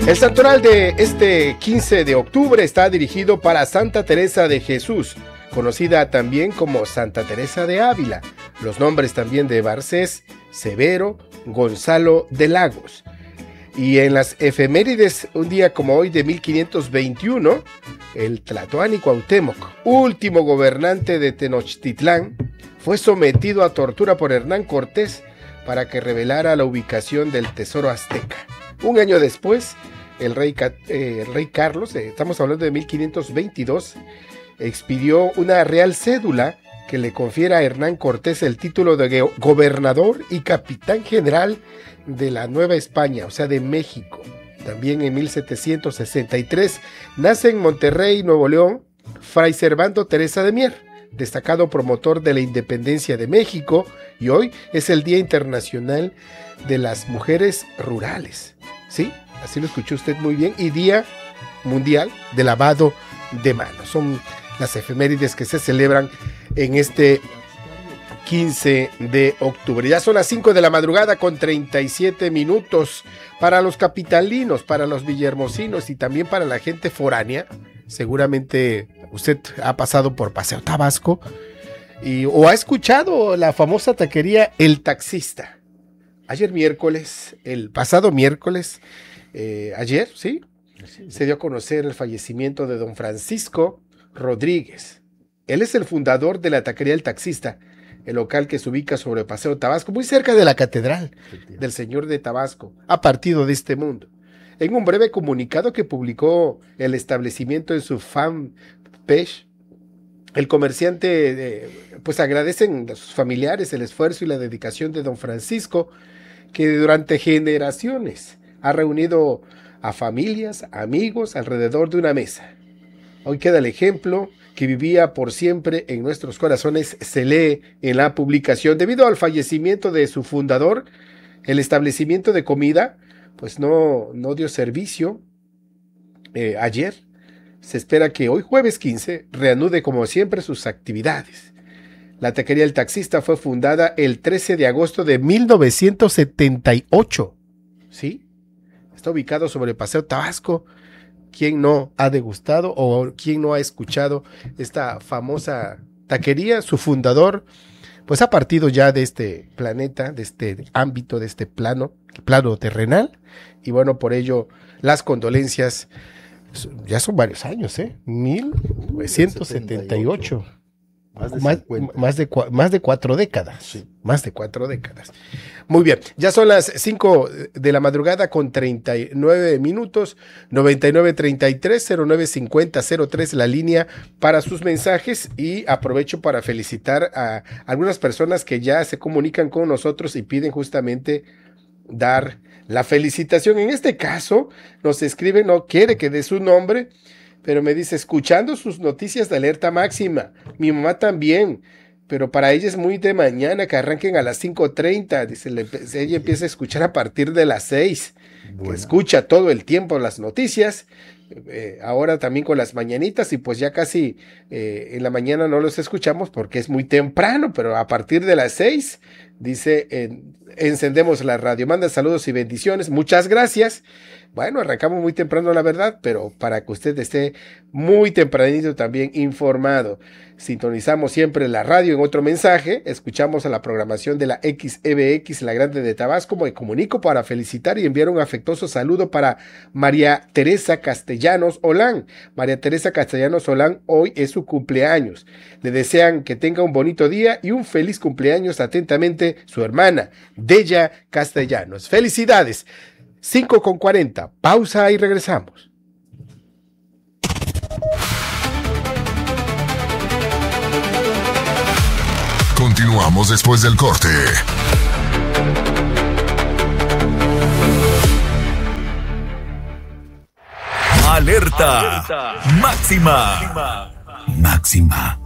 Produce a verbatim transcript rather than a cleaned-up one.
El santoral de este quince de octubre está dirigido para Santa Teresa de Jesús, conocida también como Santa Teresa de Ávila. Los nombres también de Barcés, Severo, Gonzalo de Lagos. Y en las efemérides, un día como hoy de mil quinientos veintiuno, el Tlatoani Cuauhtémoc, último gobernante de Tenochtitlán, fue sometido a tortura por Hernán Cortés para que revelara la ubicación del tesoro azteca. Un año después, el rey, eh, el rey Carlos, eh, estamos hablando de mil quinientos veintidós, expidió una real cédula que le confiere a Hernán Cortés el título de gobernador y capitán general de la Nueva España, o sea, de México. También en mil setecientos sesenta y tres nace en Monterrey, Nuevo León, Fray Servando Teresa de Mier, destacado promotor de la independencia de México, y hoy es el Día Internacional de las Mujeres Rurales. ¿Sí? Así lo escuchó usted muy bien. Y Día Mundial de Lavado de Manos. Son las efemérides que se celebran en este quince de octubre. Ya son las cinco de la madrugada con treinta y siete minutos. Para los capitalinos, para los villahermosinos y también para la gente foránea, seguramente usted ha pasado por Paseo Tabasco y, o ha escuchado la famosa taquería El Taxista. Ayer miércoles, el pasado miércoles, eh, ayer, ¿sí? Sí, se dio a conocer el fallecimiento de don Francisco Rodríguez. Él es el fundador de la taquería El Taxista, el local que se ubica sobre Paseo Tabasco, muy cerca de la Catedral del Señor de Tabasco, ha partido de este mundo. En un breve comunicado que publicó el establecimiento en su fanpage, el comerciante eh, pues agradecen a sus familiares el esfuerzo y la dedicación de don Francisco, que durante generaciones ha reunido a familias, amigos alrededor de una mesa. Hoy queda el ejemplo que vivía por siempre en nuestros corazones, se lee en la publicación. Debido al fallecimiento de su fundador, el establecimiento de comida pues no, no dio servicio eh, ayer. Se espera que hoy, jueves quince, reanude como siempre sus actividades. La taquería El Taxista fue fundada el trece de agosto de mil novecientos setenta y ocho. ¿Sí? Está ubicado sobre Paseo Tabasco. ¿Quién no ha degustado o quién no ha escuchado esta famosa taquería? Su fundador pues ha partido ya de este planeta, de este ámbito, de este plano, plano terrenal. Y bueno, por ello las condolencias, ya son varios años, ¿eh? mil novecientos setenta y ocho. Más de, más, más, de, más de cuatro décadas. Sí. Más de cuatro décadas. Muy bien, ya son las cinco de la madrugada con treinta y nueve minutos. noventa y nueve treinta y tres cero nueve cincuenta cero tres la línea para sus mensajes. Y aprovecho para felicitar a algunas personas que ya se comunican con nosotros y piden justamente dar la felicitación. En este caso, nos escribe, no quiere que dé su nombre, pero me dice, escuchando sus noticias de alerta máxima, mi mamá también, pero para ella es muy de mañana, que arranquen a las cinco treinta, dice, le, ella empieza a escuchar a partir de las seis, bueno. Que escucha todo el tiempo las noticias, eh, ahora también con las mañanitas, y pues ya casi eh, en la mañana no los escuchamos porque es muy temprano, pero a partir de las seis, dice, eh, encendemos la radio, manda saludos y bendiciones, muchas gracias. Bueno, arrancamos muy temprano, la verdad, pero para que usted esté muy tempranito también informado. Sintonizamos siempre la radio en otro mensaje, escuchamos a la programación de la X E B X, la Grande de Tabasco. Me comunico para felicitar y enviar un afectuoso saludo para María Teresa Castellanos Olán. María Teresa Castellanos Olán, hoy es su cumpleaños. Le desean que tenga un bonito día y un feliz cumpleaños. Atentamente, su hermana, Della Castellanos. ¡Felicidades! cinco con cuarenta, pausa y regresamos. Continuamos después del corte. Alerta, Alerta. Máxima. Máxima.